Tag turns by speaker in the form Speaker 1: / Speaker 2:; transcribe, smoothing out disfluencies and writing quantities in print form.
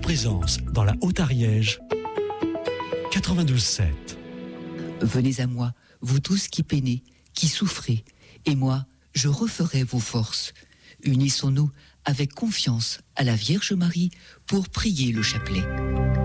Speaker 1: présence dans la Haute-Ariège, 92.7.
Speaker 2: Venez à moi, vous tous qui peinez, qui souffrez, et moi, je referai vos forces. Unissons-nous avec confiance à la Vierge Marie pour prier le chapelet.